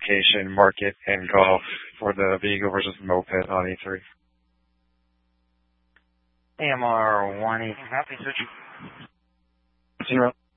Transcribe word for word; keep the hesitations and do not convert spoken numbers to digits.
classification, market, and golf for the vehicle versus moped on E three. A M R one eight, copy, switch. Zero.